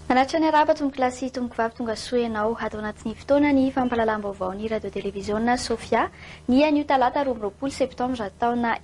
Manatra ny araba tomboky lasy tomboky vavy tonga soenao atao anatin'ny fotoana ny fampahalalam-baovao ny radio televiziona Sofia ny anio talata 12 septambra taona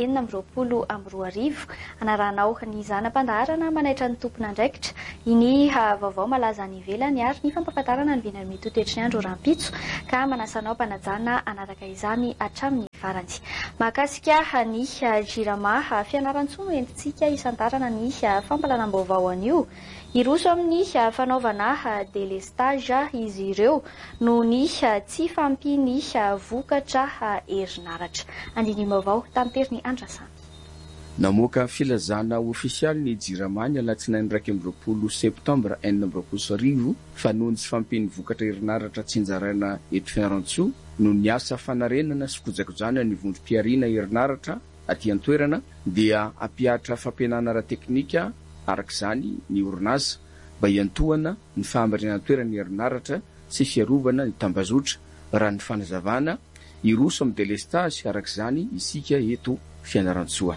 2024 anaranao ny zanam-pandaharana manaitra ny tompona andraikitra iny vaovao malaza ny ivelany ary ny fampahafantarana ny vinany mitotoetry ny andro rampitso ka manasanao mpanajana anaraka izany hatramin'ny farany. Mahakasika ny jirama fianaran-tsoa no entintsika isantarana ny fampahalalam-baovao anio. Iroso amin'ny fanaovana delestage izy ireo no ny tsy fampiny vokatra herinaratra. Andiny vaovao tamin'ny Andrasamy. Namoaka filazana ofisialy ny jirama ny alatsinainy 20 septambra 2024 fanony tsy fampiny vokatra herinaratra tsinjaraina eto Fianarantsoa no niasa fanarenana sy kojakojana ny vondrom-piarina herinaratra aty an-toerana dia ampiatra fampianana ara-teknika arak'izany ny orinasa mba hiantohana ny fahamariana toerana herinaratra sy fiarovana ny tambazotra raha ny fanazavana iroso amin'ny delestage arak'izany isika eto Fianarantsoa.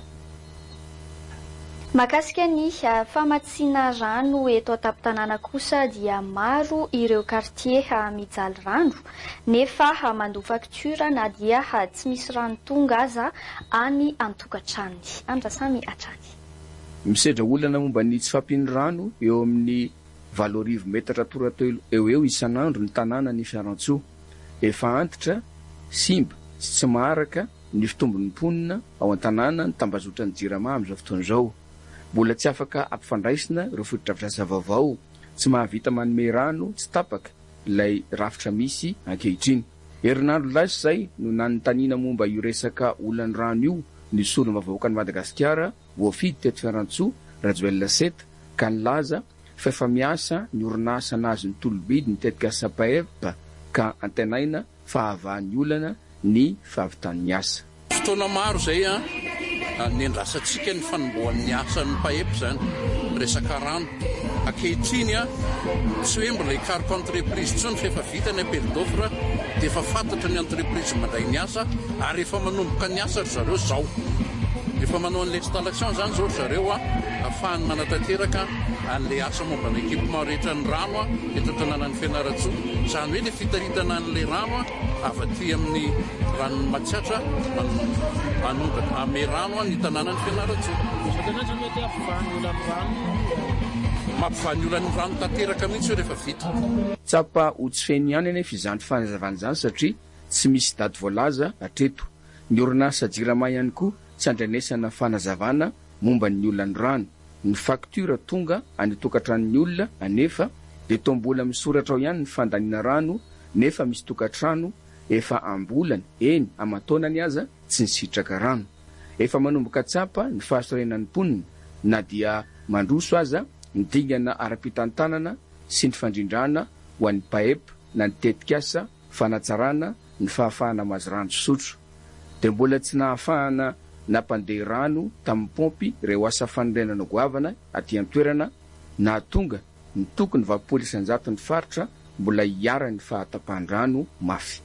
Mahakasika ny famatsiana rano eto an-tampon-tanàna kosa dia maro ireo quartier mijaly rano nefa mandoa faktura na dia tsy misy rano tonga aza any an-tokantranony. Andrasamy hatrany. Misedra olana momba ny tsy fampiny rano eo amin'ny 7 metatra toratelo eo isanandro ny tanàna ny Fianarantsoa. Efa antitra simba sy tsy maharaka ny fitombon'ny mponina ao an-tanàna ny tambazotra ny jirama amin'izao fotoana izao. Mbola tsy afaka ampifandraisina ireo fotodrafitrasa vaovao tsy mahavita manome rano tsy tapaka ilay rafitra misy ankehitriny. Herinandro lasa izay no nanontaniana momba io resaka olan'ny rano io ny solona vahoaka ny Madagasikara voafidy teto Fianarantsoa Rajoel Laseta ka nilaza fa efa miasa ny orinasa nazy ny tolobidy ny tetika SAPAEP ka antenaina fahavan'ny olana ny fahavitany miasa. Fotoana maro zay ny andrasantsika ny fanombohan'ny asa ny PAEP zany resaka rano ankehitriny tsy hoe mbola hikariko entreprise tsony fa efa vita ny appel d'offre dia efa fantatra ny entreprise mandray ny asa ary efa manomboka ny asa ry zareo zao efa manao an'ilay installation zany zao ry zareo ahafahany manatanteraka an'ilay asa momba ny équipement rehetra ny rano eto tanànan'ny Fianarantsoa zany hoe ilay fitaritana an'ilay rano avaty amin'ny ranony Matsiatra manondraka ame rano ny tanànan'ny Fianarantsoa. Mampifany olan'ny rano tanteraka mihitsy rehefa vita. Tsapa ho tsy feny ihany anefa izany fanazavana izany satria tsy misy daty voalaza hatreto. Ny orinasa jirama ihany koa tsy andrenesana fanazavana momba ny olan'ny rano. Ny faktura tonga any tokantranon'ny olona anefa dia tombola misoratra ao ihany ny fandaniana rano nefa misy tokantrano efa ambolana eny amataonany aza tsy nisitraka rano. Efa manomboka tsapa ny fahasorenan'ny mponina na dia mandroso aza ny dingana ara-pitantanana sy ny fandrindrana ho an'ny PAEP na ny tetikasa fanatsarana ny fahafahana mazy rano sotro. Dia mbola tsy nahafahana nampandeha rano tamin'ny pompy ireo asa fanorenana goavana aty an-toerana na tonga ny tokony valopolo isanjato ny faritra mbola hiara ny fahatapahan-drano mafy.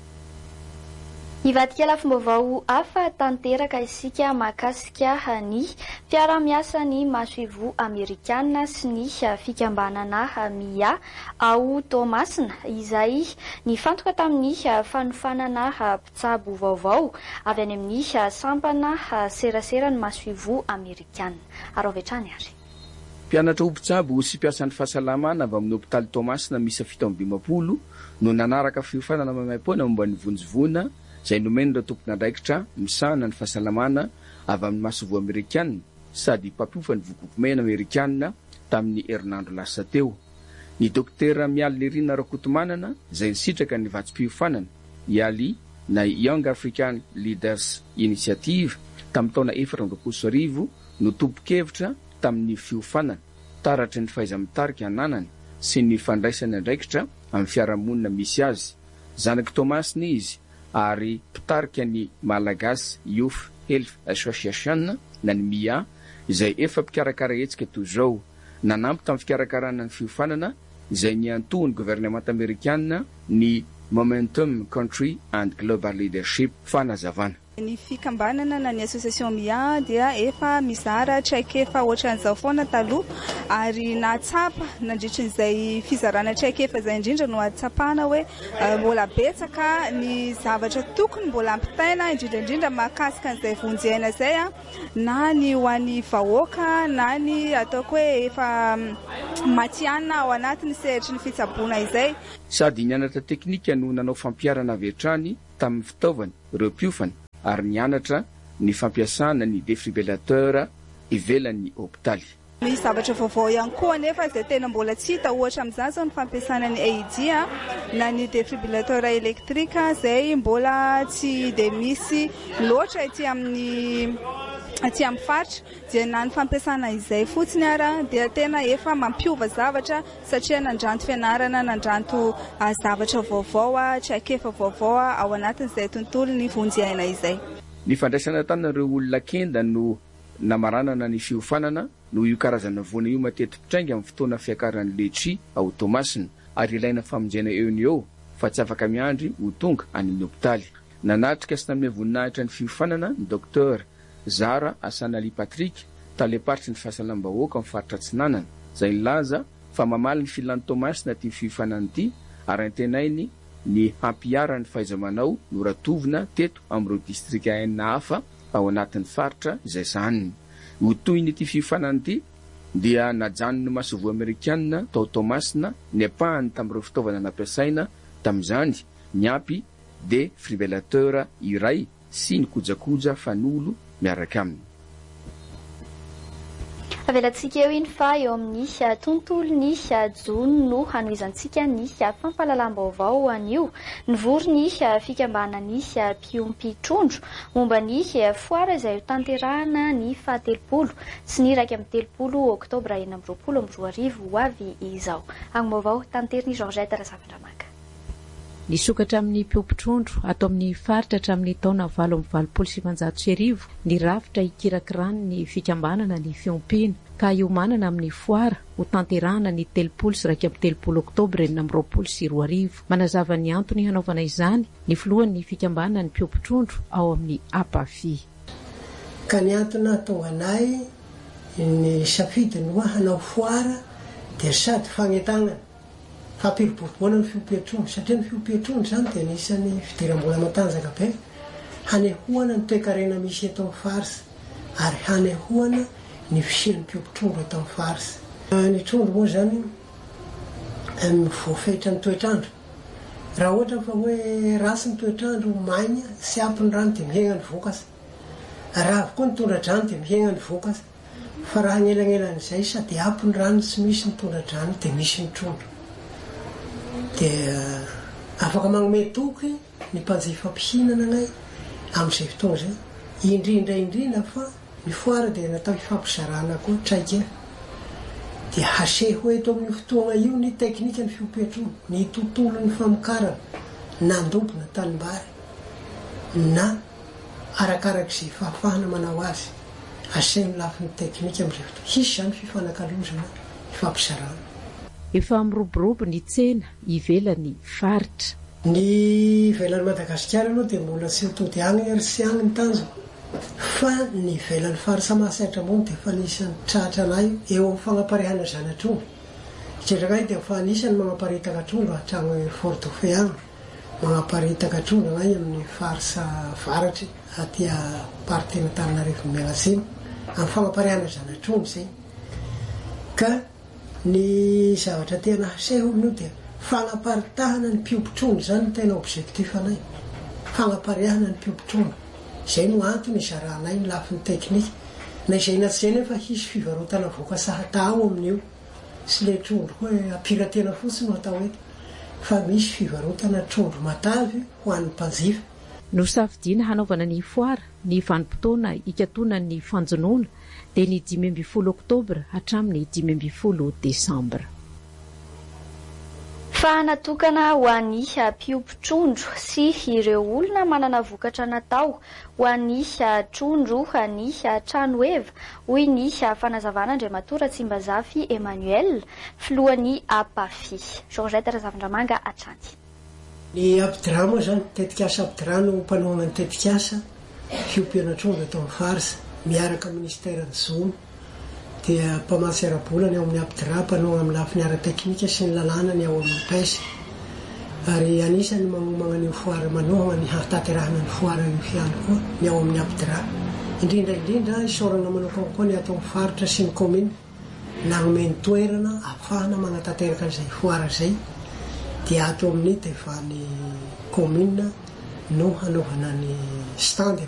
Ivadika lafim-baovao hafa tanteraka isika mahakasika ny fiara-miasa ny masoivo Amerikanina sy ny fikambanana MIA ao Tomasina izay nifantoka tamin'ny fanofanana mpitsabo vaovao avy any amin'ny sampana serasera ny masoivo Amerikanina. Arovetrany ary. Mpianatra ho mpitsabo sy mpiasan'ny fahasalamana avy amin'ny hopitaly Tomasina misy 720 no nanaraka fiofanana mamaim-poana momba ny vonjovona izay nomeny ireo tompona andraikitra misahana ny fahasalamana avy amin'ny masovo Amerikanina sady mpampiofany vokovomena Amerikanina tamin'ny herinandro lasa teo. Ny dokotera Mialy Lerina Rakotomanana izay nisitraka ny vatsim-piofanana IALI na Young African Leaders Initiative tamin'ny taona 2024 no tompo-kevitra tamin'ny fiofanana taratry ny fahaiza-mitarika ananany sy ny fandraisany andraikitra amin'ny fiarahamonina misy azy. Zanaky Tomasina izy ary mpitarika ny Malagasy Youth Health Association na ny MIA izay efa mpikarakara hetsika toy izao nanampy tamin'ny fikarakarana ny fiofanana izay niantohany gouvernement Amerikanina ny Momentum Country and Global Leadership fanazavana. Ny fikambanana na ny association MIA dia efa mizara traika efa ohatran'izao foana taloha ary natsapa nandritran'izay fizarana traika efa izay indrindra no atsapana hoe mbola betsaka ny zavatra tokony mbola ampitaina indrindra mahakasika an'izay vonjena izay na ny ho an'ny vahoaka na ny ataoko hoe efa matianina ao anatin'ny sehatry ny fitsaboana izay. Sady nianatra teknika no nanao fampiarana avy hatrany tamin'ny fitaovany ireo mpiofana ary nianatra ny fampiasana ny défibrillateur ivelan'ny hôpitaly. Ny zavatra vaovao ihany koa nefa izay tena mbola tsy hita ohatra amin'izany zao ny fampiasana ny AED na ny défibrillateur électrique izay mbola tsy dia misy loatra ety amin'ny faritra dia na ny fampiasana izay fotsiny ara dia tena efa mampiova zavatra satria nandranto fianarana nandranto zavatra vaovao tsy akefa vaovao ao anatin'izay tontolo ny vonjyaina izay. Ny fandraisana tanan'ireo olona kenda no namaranana ny fiofanana no io karazana voana io matetipitrainga amin'ny fotoana fiakaran'ny letria ao Tomasina ary ilaina famonjena eo ny eo fa tsy afaka miandry ho tonga any amin'ny hôpitaly. Nanatrika sy nanome voninahitra ny fiofanana ny Dr Zara Asanali Patrick taleparitry ny fahasalambahoaka amin'ny faritra Atsinanana izay nilaza fa mamaly ny filan'ny Tomasina ty fiofanana ity ary antenainy ny hampiarany fahaiza-manao no ratovina teto amin'ireo distrika enina hafa ao anatin'ny faritra izay zaniny. Ho toy nyty fiofanana ity dia najanony masovo Amerikanina tao Tomasina ny apahany tamin'ireo fitaovana nampiasaina tamin'izany ny ampy défibrillateur iray sy ny kojakoja fanolo miaraka aminy. Avelantsika eo iny fa eo amin'ny tontolony jona no hanoizantsika ny fampahalalam-baovao anio nivory ny fikambanany mpiompitrondro momba ny foara izay tanterahana ny fahatelopolo sy ny raika amin'ny 30 oktobra 2024 ho avy izao. Agny-baovao tanteriny Georgette Razavandramaka. Nisokatra amin'ny mpiompitrondro atao amin'ny faritra hatramin'ny taona 2025 ny rafitra ikirakirany ny fikambanana ny fiompiana ka iomanana amin'ny foara ho tanterahana ny 30 sy 30 oktobra 2024. Manazava ny antony hanaovana izany ny filohan'ny fikambanana ny mpiompitrondro ao amin'ny Apafi. Ka ny antony tonga anay ny safidiny hoa hanao foara dia sady fagnetana fampiribovoana ny fiompiatrondro satria ny fiompiatrondro zany dia anisan'ny fidiram-bola matanjaka be hanehoana ny toe-karena misy eto amin'ny farsa ary hanehoana ny fisian'ny mpiompitrondro eto amin'ny farsa. Ny trondro moa zany voafetra ny toetrandro. Raha ohatra fa hoe rasy ny toetrandro maigna sy ampy ny rano dia miaigna ny vokasa. Raha koa ny tondra-drano dia miaigna ny vokasa. Fa raha gnelagnelanaizay sady ampy ny rano tsy misy ny tondra-drano dia misy ny trondro. Dia afaka magnome toky ny mpanjifa mpihinana anay amin'izay fotoana zay. Indrindra fa ny foara dia natao hifampizarana koa traika dia haseho eto amin'ny fotoana io ny teknika ny fiompiatrondro, ny tontolo ny famokarana na ndombo na tanimbary na arakarak'izay fahafahana manao azy aseho lafiny teknika amin'izay fotoana. Hisy zany fifanakalozana hifampizarana. Efa miroborobo ny tsena ivelan'ny faritra. Ny ivelan'ny Madagasikara aloha dia mbola tsy tody agny ary sy agny ny tanjona. Fa ny ivelan'ny faritra Mahasaitra moa dia efa anisan'ny tratra anay eo amin'ny fagnaparehana zanatrondro. Hitrendrakay dia efa anisan'ny magnaparitaka trondro hatrany Fort Dauphin agny. Magnaparitaka trondro anay amin'ny faritra avaratry aty party Antananarivo Miagnatsingy amin'ny fagnaparehana zanatrondro zay. Ka ny zavatra tena haseho amin'io dia fagnaparitahana ny mpiompitrondro zany tena objectif anay. Fagnaparehana ny mpiompitrondro. Zay no antony izaranay ny lafiny teknika. Na izay na tsy zay nefa hisy fivarotana vokasa hatao amin'io. Sy le trondro koa ampiratena fotsiny no atao eto. Fa misy fivarotana trondro matavy ho an'ny mpanjifa. No safidiana hanaovana ny foara ny vanim-potoana ikatona ny fanjonoana dia ny 15 oktobra hatramin'ny 15 desambra. Fa natokana ho an'ny mpiompitrondro sy ireo olona manana vokatra natao ho an'ny trondro ny Tranoeva hoy ny fanazavana Andriamatora Tsimbazafy Emmanuel filohan'ny Apafi. Georgette Razavandramanga Atrany. Ny Abdra moa zany tetikasa Abdra no mpanorona ny tetikasa fiompianatrondro atao amin'ny farsa miaraka ministère zoma dia mpamatsy ara-bolany ao amin'ny abdra mpanao amin'ny lafiny ara-teknika sy ny lalànany ao amin'ny pesa ary anisany manomagna ny foara manohana ny hatanterahana ny foara ny fiany koa ny ao amin'ny abdra indrindraindrindra isorana manokana koa ny atao mifaritra sy ny commune nanomeny toerana ahafahana manatanteraka an'izay foara zay dia ato amin'ny tefany commune no hanaovana ny stand